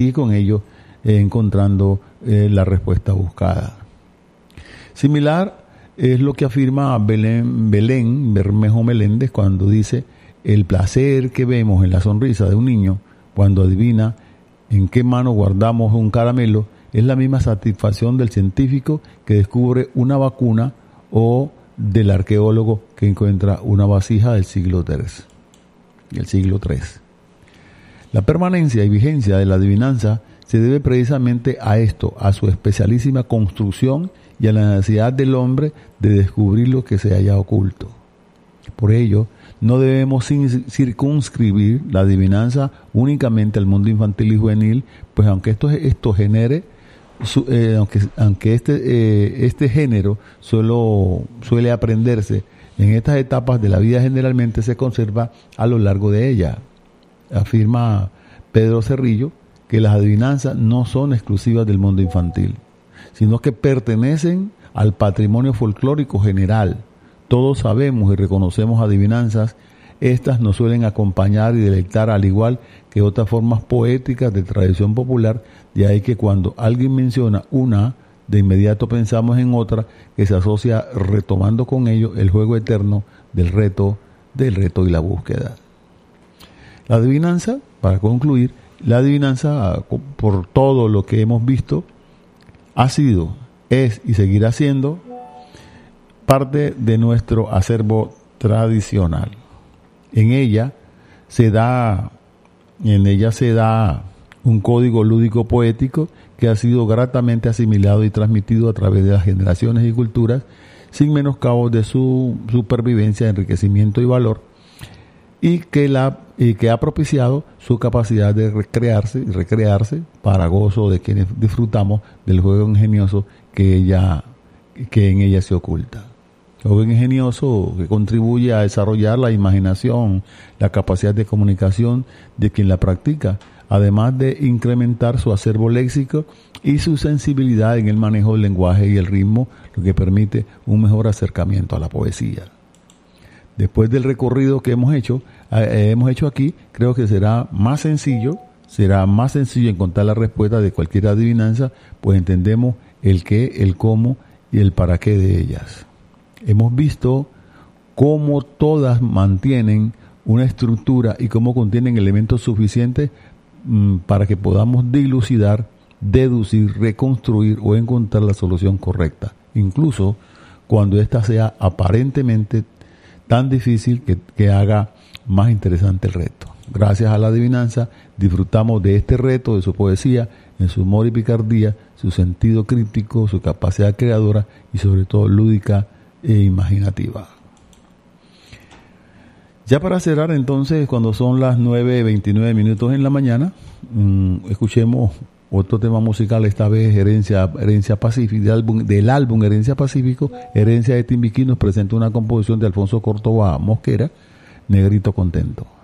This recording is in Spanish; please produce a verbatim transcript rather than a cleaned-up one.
y con ello eh, encontrando eh, la respuesta buscada. Similar es lo que afirma Belén, Belén Bermejo Meléndez cuando dice: el placer que vemos en la sonrisa de un niño cuando adivina en qué mano guardamos un caramelo es la misma satisfacción del científico que descubre una vacuna o del arqueólogo que encuentra una vasija del siglo tercero. Del siglo tercero. La permanencia y vigencia de la adivinanza se debe precisamente a esto, a su especialísima construcción y a la necesidad del hombre de descubrir lo que se halla oculto. Por ello, no debemos circunscribir la adivinanza únicamente al mundo infantil y juvenil, pues aunque esto, esto genere, su, eh, aunque, aunque este, eh, este género suelo, suele aprenderse en estas etapas de la vida, generalmente se conserva a lo largo de ella. Afirma Pedro Cerrillo que las adivinanzas no son exclusivas del mundo infantil, sino que pertenecen al patrimonio folclórico general. Todos sabemos y reconocemos adivinanzas. Estas nos suelen acompañar y deleitar al igual que otras formas poéticas de tradición popular, de ahí que cuando alguien menciona una, de inmediato pensamos en otra que se asocia retomando con ello el juego eterno del reto, del reto y la búsqueda. La adivinanza, para concluir, la adivinanza, por todo lo que hemos visto, ha sido, es y seguirá siendo parte de nuestro acervo tradicional. En ella se da, en ella se da un código lúdico poético que ha sido gratamente asimilado y transmitido a través de las generaciones y culturas, sin menoscabo de su supervivencia, enriquecimiento y valor, y que la y que ha propiciado su capacidad de recrearse y recrearse para gozo de quienes disfrutamos del juego ingenioso que ella que en ella se oculta. Juego ingenioso que contribuye a desarrollar la imaginación, la capacidad de comunicación de quien la practica, además de incrementar su acervo léxico y su sensibilidad en el manejo del lenguaje y el ritmo, lo que permite un mejor acercamiento a la poesía. Después del recorrido que hemos hecho, eh, hemos hecho aquí, creo que será más sencillo, será más sencillo encontrar la respuesta de cualquier adivinanza, pues entendemos el qué, el cómo y el para qué de ellas. Hemos visto cómo todas mantienen una estructura y cómo contienen elementos suficientes mmm, para que podamos dilucidar, deducir, reconstruir o encontrar la solución correcta, incluso cuando ésta sea aparentemente tan difícil que, que haga más interesante el reto. Gracias a la adivinanza disfrutamos de este reto, de su poesía, en su humor y picardía, su sentido críptico, su capacidad creadora y sobre todo lúdica e imaginativa. Ya para cerrar entonces, cuando son las nueve veintinueve minutos en la mañana, mmm, escuchemos otro tema musical, esta vez Herencia, Herencia Pacífica, del álbum, del álbum Herencia Pacífico, Herencia de Timbiquí, nos presenta una composición de Alfonso Córdoba Mosquera, Negrito Contento.